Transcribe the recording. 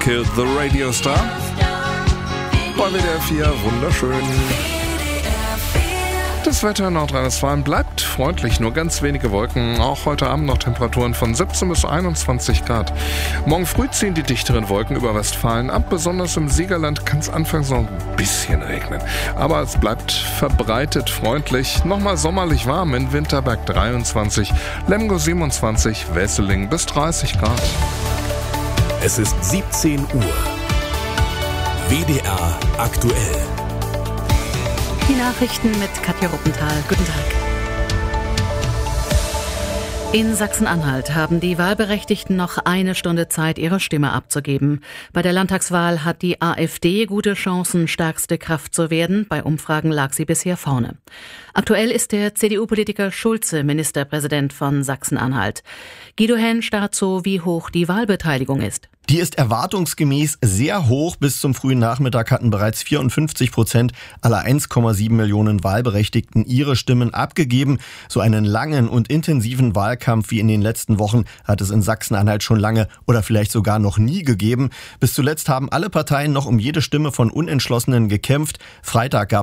Killed the Radio Star. Bei WDR 4, wunderschön. Das Wetter in Nordrhein-Westfalen bleibt freundlich, nur ganz wenige Wolken. Auch heute Abend noch Temperaturen von 17 bis 21 Grad. Morgen früh ziehen die dichteren Wolken über Westfalen ab. Besonders im Siegerland kann es anfangs noch ein bisschen regnen. Aber es bleibt verbreitet freundlich. Nochmal sommerlich warm in Winterberg 23, Lemgo 27, Wesseling bis 30 Grad. Es ist 17 Uhr. WDR aktuell. Die Nachrichten mit Katja Ruppenthal. Guten Tag. In Sachsen-Anhalt haben die Wahlberechtigten noch eine Stunde Zeit, ihre Stimme abzugeben. Bei der Landtagswahl hat die AfD gute Chancen, stärkste Kraft zu werden. Bei Umfragen lag sie bisher vorne. Aktuell ist der CDU-Politiker Schulze Ministerpräsident von Sachsen-Anhalt. Guido Hensch dazu, wie hoch die Wahlbeteiligung ist. Die ist erwartungsgemäß sehr hoch. Bis zum frühen Nachmittag hatten bereits 54% aller 1,7 Millionen Wahlberechtigten ihre Stimmen abgegeben. So einen langen und intensiven Wahlkampf wie in den letzten Wochen hat es in Sachsen-Anhalt schon lange oder vielleicht sogar noch nie gegeben. Bis zuletzt haben alle Parteien noch um jede Stimme von Unentschlossenen gekämpft. Freitag gab